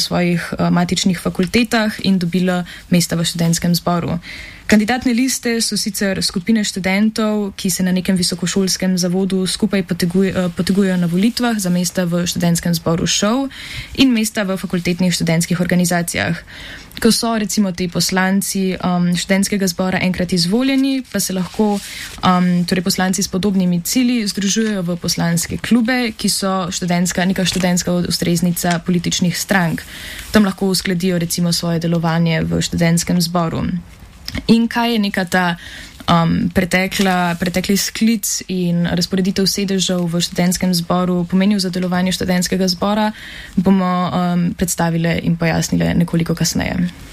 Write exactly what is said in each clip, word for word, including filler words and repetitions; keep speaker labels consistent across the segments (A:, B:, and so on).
A: svojih uh, matičnih fakultetah in dobila mesta v študentskem zboru. Kandidatne liste so sicer skupine študentov, ki se na nekem visokošolskem zavodu skupaj potegujejo, potegujejo na volitvah za mesta v študentskem zboru ŠOU in mesta v fakultetnih študentskih organizacijah. Ko so recimo ti poslanci um, študentskega zbora enkrat izvoljeni, pa se lahko um, torej poslanci s podobnimi cilji združujejo v poslanske klube, ki so študentska, neka študentska ustreznica političnih strank. Tam lahko uskladijo recimo svoje delovanje v študentskem zboru. In kaj je neka ta um, pretekla, pretekli sklic in razporeditev sedežev v študentskem zboru pomenil za delovanje študentskega zbora, bomo um, predstavile in pojasnile nekoliko kasneje.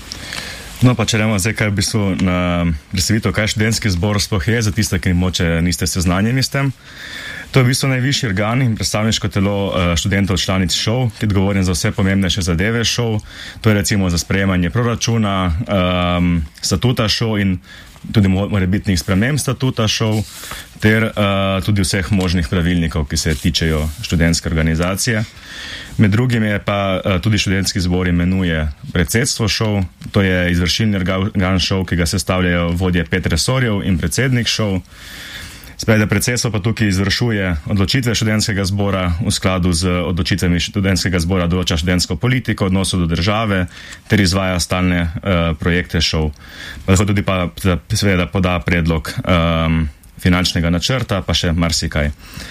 B: No, pa če remo zdaj, kaj v bistvu na predstavitev, kaj študentski zbor sploh je, za tiste, ki moče niste seznanjeni s tem. To je v bistvu najvišji organ in predstavniško telo študentov članic ŠOU, ki je odgovoren za vse pomembnejše zadeve ŠOU. To je recimo za sprejemanje proračuna, um, statuta ŠOU in tudi morebitnih sprememb statuta ŠOU, ter uh, tudi vseh možnih pravilnikov, ki se tičejo študentske organizacije. Med drugim je pa uh, tudi študentski zbor imenuje predsedstvo ŠOU, to je izvršilni organ ŠOU, ki ga sestavljajo vodje pet resorjev in predsednik ŠOU. Spet, da predsedstvo pa tukaj izvršuje odločitve študentskega zbora v skladu z odločitvami študentskega zbora, določa študentsko politiko, odnosov do države ter izvaja stalne uh, projekte ŠOU. Lahko tudi pa seveda poda predlog um, finančnega načrta, pa še marsikaj.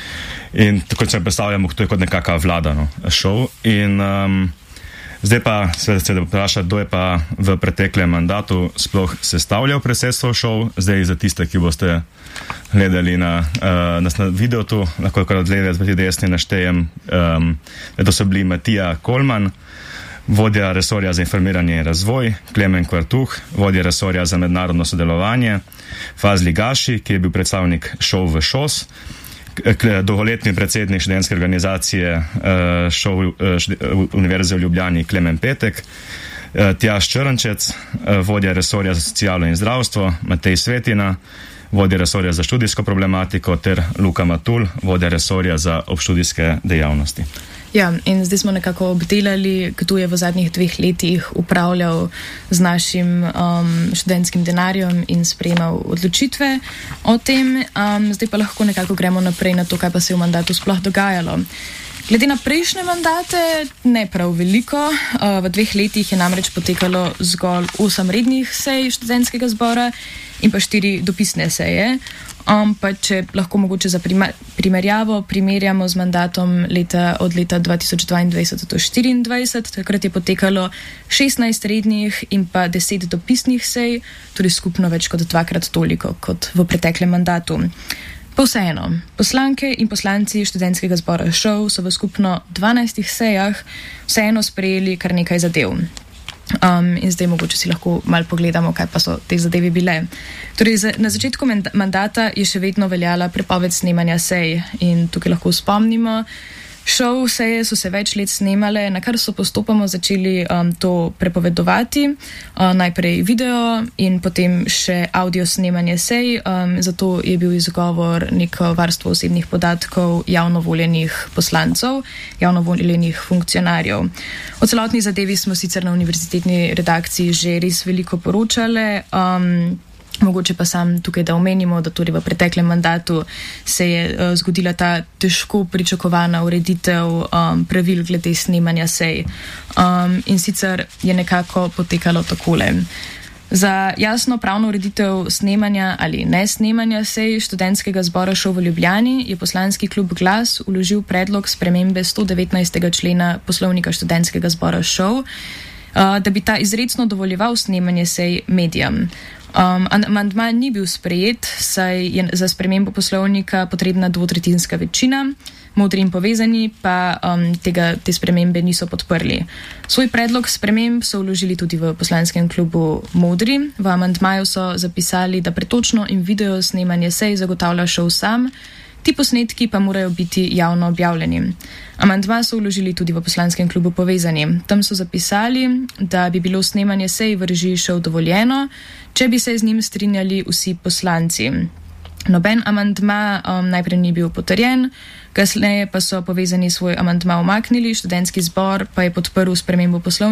B: In tako se predstavljamo, to je kot nekakva vlada, no, ŠOU. In um, zdaj pa se da vpraša, kdo je pa v preteklem mandatu sploh sestavljal predsedstvo ŠOU. Zdaj za tiste, ki boste gledali na, uh, nas na videu tu, lahko kar od leve zveti desni naštejem, um, da to so bili Matija Kolman, vodja resorja za informiranje in razvoj, Klemen Kvartuh, vodja resorja za mednarodno sodelovanje, Fazli Gaši, ki je bil predstavnik ŠOU v ŠOS, dolgoletni predsednik študentske organizacije uh, ŠOU uh, Univerze v Ljubljani Klemen Petek, uh, Tjaž Črnčec, uh, vodja resorja za socialo in zdravstvo, Matej Svetina, vodja resorja za študijsko problematiko, ter Luka Matul, vodja resorja za obštudijske dejavnosti.
A: Ja, in zdaj smo nekako obdelali, kdo je v zadnjih dveh letih upravljal z našim um, študentskim denarjem in sprejemal odločitve o tem. Um, zdaj pa lahko nekako gremo naprej na to, kaj pa se je v mandatu sploh dogajalo. Glede na prejšnje mandate, ne prav veliko. Uh, v dveh letih je namreč potekalo zgolj osem rednih sej študentskega zbora in pa štiri dopisne seje. Um, pa če lahko mogoče za primerjavo primerjamo z mandatom leta, od leta dva tisoč dvaindvajset do štiriindvajset, takrat je potekalo šestnajst rednih in pa deset dopisnih sej, tudi skupno več kot dvakrat toliko kot v preteklem mandatu. Pa vseeno, poslanke in poslanci študentskega zbora ŠOU so v skupno dvanajstih sejah vseeno sprejeli kar nekaj zadev. Um, in zdaj mogoče si lahko malo pogledamo, kaj pa so te zadeve bile. Torej, za, na začetku mandata je še vedno veljala prepoved snemanja sej in tukaj lahko spomnimo, ŠOU seje so se več let snemale, na kar so postopoma začeli um, to prepovedovati, uh, najprej video in potem še audio snemanje sej, um, zato je bil izgovor neko varstvo osebnih podatkov javnovoljenih poslancov, javnovoljenih funkcionarjev. O celotni zadevi smo sicer na univerzitetni redakciji že res veliko poročale, um, mogoče pa sam tukaj, da omenimo, da tudi v preteklem mandatu se je uh, zgodila ta težko pričakovana ureditev um, pravil glede snemanja sej. Um, in sicer je nekako potekalo takole. Za jasno pravno ureditev snemanja ali ne snemanja sej študentskega zbora ŠOU v Ljubljani je poslanski klub Glas vložil predlog spremembe sto devetnajstega člena poslovnika študentskega zbora ŠOU, uh, da bi ta izrecno dovoljeval snemanje sej medijem. Um, amandma ni bil sprejet, saj je za spremembo poslovnika potrebna dvotretjinska večina, Modri in povezani pa um, tega, te spremembe niso podprli. Svoj predlog sprememb so vložili tudi v poslanskem klubu Modri. V amandmaju so zapisali, da pretočno in video snemanje sej zagotavlja ŠOU sam, ti posnetki pa morajo biti javno objavljeni. Amandma so vložili tudi v poslanskem klubu Povezani. Tam so zapisali, da bi bilo snemanje sej v režiji ŠOU dovoljeno, če bi se z njim strinjali vsi poslanci. Noben amandma um, najprej ni bil potrjen, kasneje pa so Povezani svoj amandma umaknili, študentski zbor pa je podprl spremembo poslovnika